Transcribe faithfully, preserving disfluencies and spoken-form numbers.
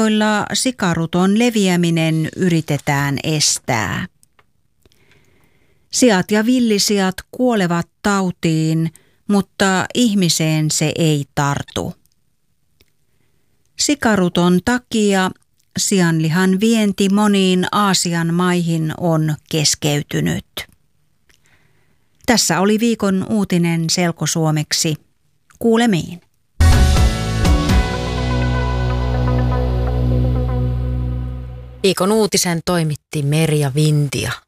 joilla sikaruton leviäminen yritetään estää. Siat ja villisiat kuolevat tautiin, mutta ihmiseen se ei tartu. Sikaruton takia sianlihan vienti moniin Aasian maihin on keskeytynyt. Tässä oli viikon uutinen selkosuomeksi. Kuulemiin. Viikon uutisen toimitti Merja Vintia.